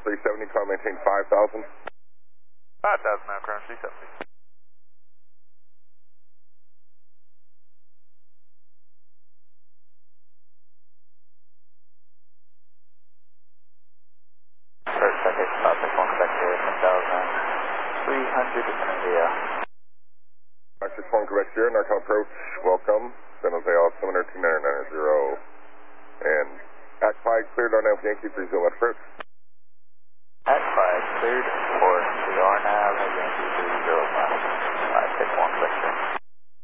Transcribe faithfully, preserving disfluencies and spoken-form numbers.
three seventy, climb maintain five thousand. five thousand now, current three seventy. First, second, stop, six one, Quebec here, ten thousand three hundred, descending via. six one, Quebec here, Narcon approach, welcome. San Jose, altimeter two nine nine zero. And A C five cleared on Alpha Yankee three zero, approach. A C five cleared for the R N A V, Yankee three zero five. five six one, Quebec here.